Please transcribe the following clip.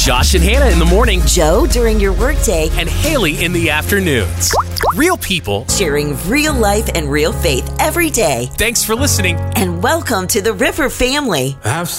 Josh and Hannah in the morning, Joe during your workday, and Haley in the afternoons. Real people sharing real life and real faith every day. Thanks for listening. And welcome to the River family.